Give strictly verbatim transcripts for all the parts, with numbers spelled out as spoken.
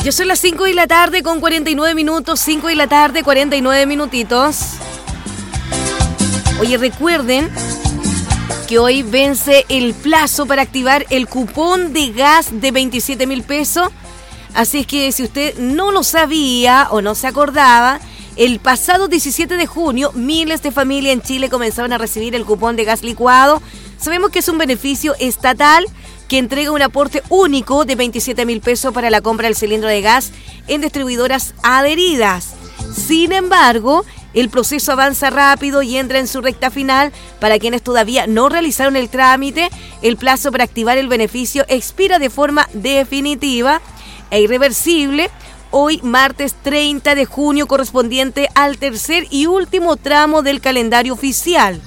Ya son las cinco de la tarde con cuarenta y nueve minutos, cinco de la tarde, cuarenta y nueve minutitos. Oye, recuerden que hoy vence el plazo para activar el cupón de gas de veintisiete mil pesos. Así es que si usted no lo sabía o no se acordaba, el pasado diecisiete de junio, miles de familias en Chile comenzaron a recibir el cupón de gas licuado. Sabemos que es un beneficio estatal que entrega un aporte único de veintisiete mil pesos para la compra del cilindro de gas en distribuidoras adheridas. Sin embargo, el proceso avanza rápido y entra en su recta final. Para quienes todavía no realizaron el trámite, el plazo para activar el beneficio expira de forma definitiva e irreversible hoy, martes treinta de junio, correspondiente al tercer y último tramo del calendario oficial.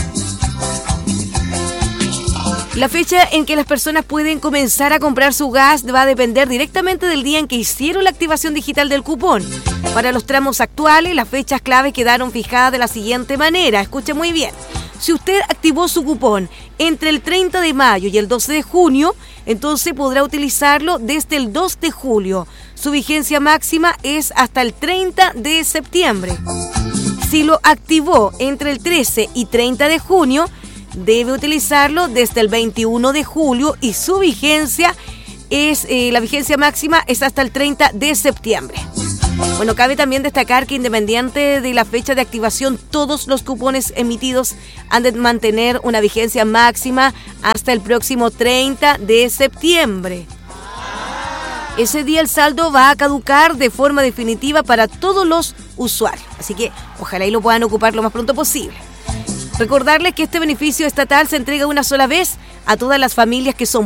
La fecha en que las personas pueden comenzar a comprar su gas va a depender directamente del día en que hicieron la activación digital del cupón. Para los tramos actuales, las fechas clave quedaron fijadas de la siguiente manera. Escuche muy bien. Si usted activó su cupón entre el treinta de mayo y el doce de junio, entonces podrá utilizarlo desde el dos de julio. Su vigencia máxima es hasta el treinta de septiembre. Si lo activó entre el trece y treinta de junio, debe utilizarlo desde el veintiuno de julio y su vigencia es, eh, la vigencia máxima es hasta el treinta de septiembre. Bueno, cabe también destacar que independiente de la fecha de activación, todos los cupones emitidos han de mantener una vigencia máxima hasta el próximo treinta de septiembre. Ese día el saldo va a caducar de forma definitiva para todos los usuarios, así que ojalá y lo puedan ocupar lo más pronto posible. Recordarles que este beneficio estatal se entrega una sola vez a todas las familias que son